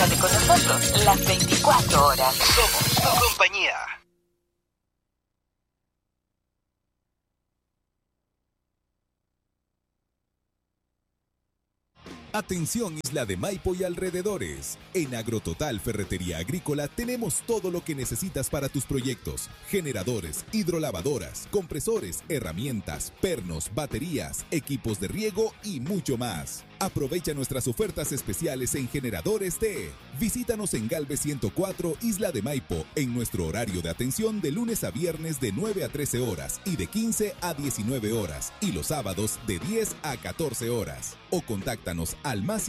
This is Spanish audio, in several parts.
Comunícate con nosotros las 24 horas. Somos tu compañía. Atención Isla de Maipo y alrededores. En Agrototal Ferretería Agrícola tenemos todo lo que necesitas para tus proyectos. Generadores, hidrolavadoras, compresores, herramientas, pernos, baterías, equipos de riego y mucho más. Aprovecha nuestras ofertas especiales en generadores T. Visítanos en Galvez 104, Isla de Maipo, en nuestro horario de atención de lunes a viernes de 9 a 13 horas y de 15 a 19 horas y los sábados de 10 a 14 horas. O contáctanos al más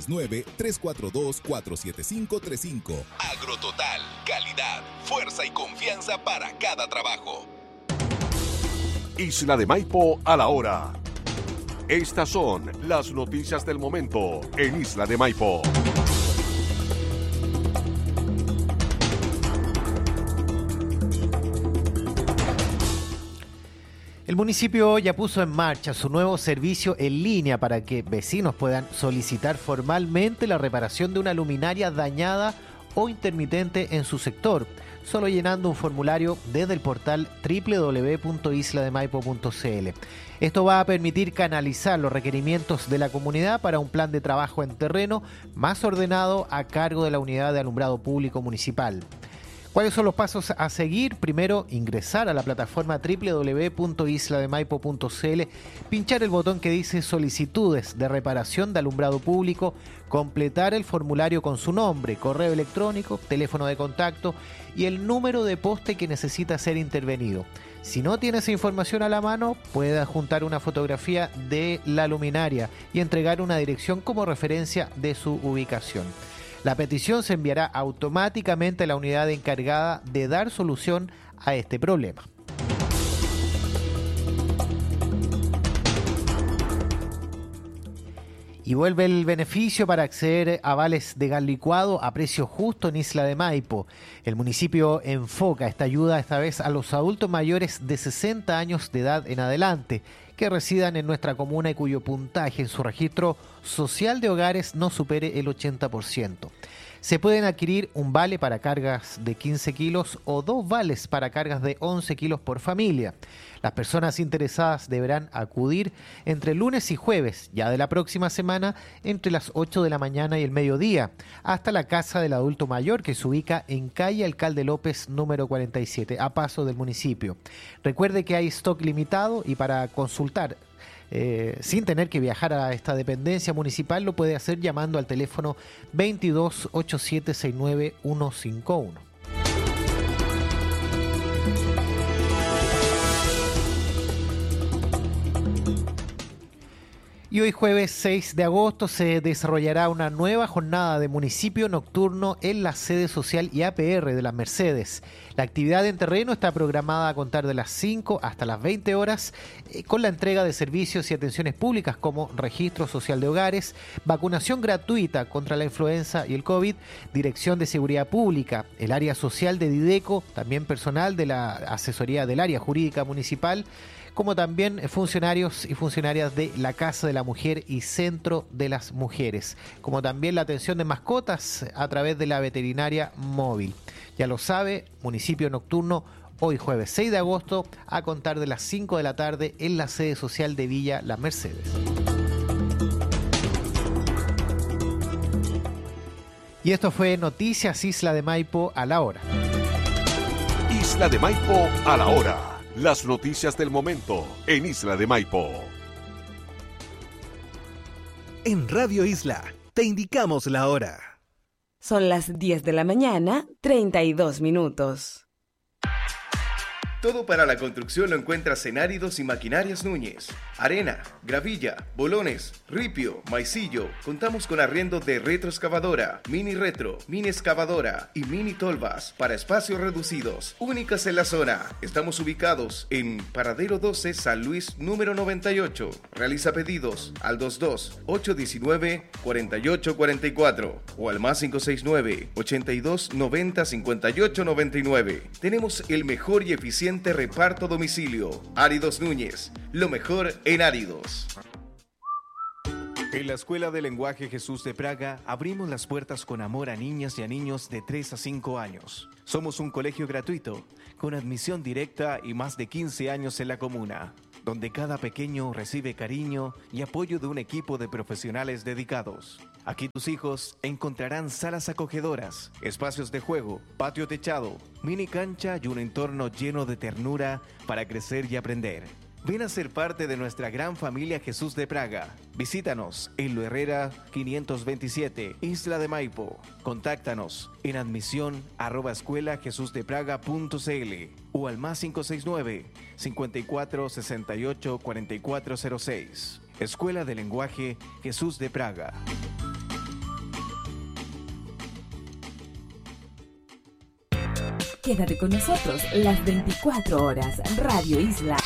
569-342-47535. Agrototal, calidad, fuerza y confianza para cada trabajo. Isla de Maipo a la hora. Estas son las noticias del momento en Isla de Maipo. El municipio ya puso en marcha su nuevo servicio en línea para que vecinos puedan solicitar formalmente la reparación de una luminaria dañada o intermitente en su sector, solo llenando un formulario desde el portal www.islademaipo.cl. Esto va a permitir canalizar los requerimientos de la comunidad para un plan de trabajo en terreno más ordenado a cargo de la Unidad de Alumbrado Público Municipal. ¿Cuáles son los pasos a seguir? Primero, ingresar a la plataforma www.islademaipo.cl, pinchar el botón que dice solicitudes de reparación de alumbrado público, completar el formulario con su nombre, correo electrónico, teléfono de contacto y el número de poste que necesita ser intervenido. Si no tiene esa información a la mano, puede adjuntar una fotografía de la luminaria y entregar una dirección como referencia de su ubicación. La petición se enviará automáticamente a la unidad encargada de dar solución a este problema. Y vuelve el beneficio para acceder a vales de gas licuado a precio justo en Isla de Maipo. El municipio enfoca esta ayuda esta vez a los adultos mayores de 60 años de edad en adelante que residan en nuestra comuna y cuyo puntaje en su registro social de hogares no supere el 80%. Se pueden adquirir un vale para cargas de 15 kilos o 2 vales para cargas de 11 kilos por familia. Las personas interesadas deberán acudir entre lunes y jueves, ya de la próxima semana, entre las 8 de la mañana y el mediodía, hasta la Casa del Adulto Mayor, que se ubica en calle Alcalde López, número 47, a paso del municipio. Recuerde que hay stock limitado y para consultar sin tener que viajar a esta dependencia municipal lo puede hacer llamando al teléfono 22 8769 151. Y hoy jueves 6 de agosto se desarrollará una nueva jornada de municipio nocturno en la sede social y APR de Las Mercedes. La actividad en terreno está programada a contar de las 5 hasta las 20 horas con la entrega de servicios y atenciones públicas como registro social de hogares, vacunación gratuita contra la influenza y el COVID, dirección de seguridad pública, el área social de Dideco, también personal de la asesoría del área jurídica municipal, como también funcionarios y funcionarias de la Casa de la Mujer y Centro de las Mujeres, como también la atención de mascotas a través de la veterinaria móvil. Ya lo sabe, municipio nocturno, hoy jueves 6 de agosto, a contar de las 5 de la tarde en la sede social de Villa Las Mercedes. Y esto fue Noticias Isla de Maipo a la hora. Isla de Maipo a la hora. Las noticias del momento en Isla de Maipo. En Radio Isla te indicamos la hora. Son las 10 de la mañana, 32 minutos. Todo para la construcción lo encuentras en Áridos y Maquinarias Núñez. Arena, gravilla, bolones, ripio, maicillo. Contamos con arriendo de retroexcavadora, mini retro, mini excavadora y mini tolvas para espacios reducidos. Únicas en la zona. Estamos ubicados en Paradero 12, San Luis, número 98. Realiza pedidos al 22-819-4844 o al más 569-8290-5899. Tenemos el mejor y eficiente reparto a domicilio. Áridos Núñez, lo mejor en áridos. En la Escuela de Lenguaje Jesús de Praga abrimos las puertas con amor a niñas y a niños de 3 a 5 años. Somos un colegio gratuito, con admisión directa y más de 15 años en la comuna, donde cada pequeño recibe cariño y apoyo de un equipo de profesionales dedicados. Aquí tus hijos encontrarán salas acogedoras, espacios de juego, patio techado, mini cancha y un entorno lleno de ternura para crecer y aprender. Ven a ser parte de nuestra gran familia Jesús de Praga. Visítanos en Lo Herrera 527, Isla de Maipo. Contáctanos en admisión@escuelajesusdepraga.cl o al +569 54 68 4406. Escuela de Lenguaje Jesús de Praga. Quédate con nosotros las 24 horas. Radio Isla